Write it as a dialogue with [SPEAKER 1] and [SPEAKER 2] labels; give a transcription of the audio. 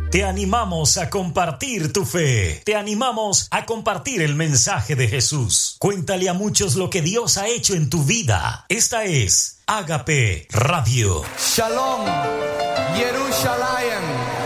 [SPEAKER 1] Te animamos a compartir tu fe. Te animamos a compartir el mensaje de Jesús. Cuéntale a muchos lo que Dios ha hecho en tu vida. Esta es Ágape Radio.
[SPEAKER 2] Shalom, Jerusalén.